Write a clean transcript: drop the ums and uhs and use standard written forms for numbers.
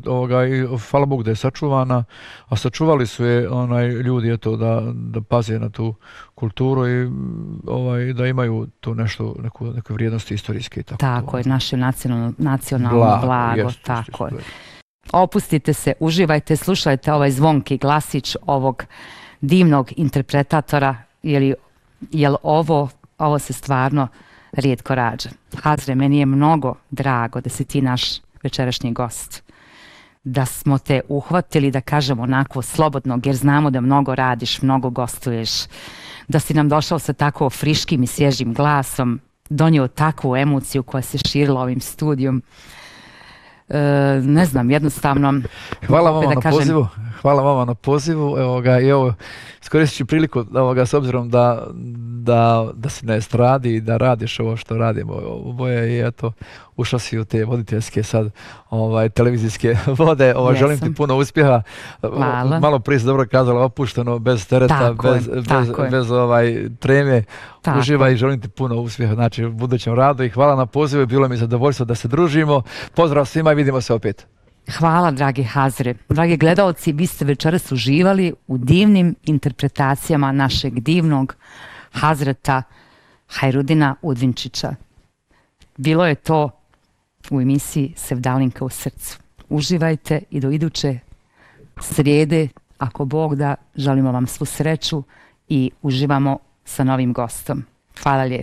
i hvala Bogu da je sačuvana, a sačuvali su je ljudi eto da paze na tu kulturu i da imaju tu neke vrijednosti istorijske i tako. Tako je, naše nacionalno blago, tako je. Opustite se, uživajte, slušajte ovaj zvonki glasić ovog divnog interpretatora, jer ovo se stvarno rijetko rađa. Hazre, meni je mnogo drago da si ti naš večerašnji gost. Da smo te uhvatili, da kažemo onako slobodnog, jer znamo da mnogo radiš, mnogo gostuješ. Da si nam došao sa tako friškim i svježim glasom, donio takvu emociju koja se širila ovim studijom. Ne znam, jednostavno... Hvala vama na pozivu. Evo, iskoristit ću priliku s obzirom da si na estradi i da radiš ovo što radimo oboje i eto, ušao si u te voditeljske sad televizijske vode. Želim ti puno uspjeha. Malo prije si dobro kazala, opušteno, bez tereta, bez treme. Uživaj i želim ti puno uspjeha u budućem radu i hvala na pozivu. Bilo mi zadovoljstvo da se družimo. Pozdrav svima i vidimo se opet. Hvala, dragi Hazre. Dragi gledalci, vi ste večeras uživali u divnim interpretacijama našeg divnog Hazreta Hajrudina Udvinčića. Bilo je to u emisiji Sevdalinka u srcu. Uživajte i do iduće srijede, ako Bog da, želimo vam svu sreću i uživamo sa novim gostom. Hvala lijepo.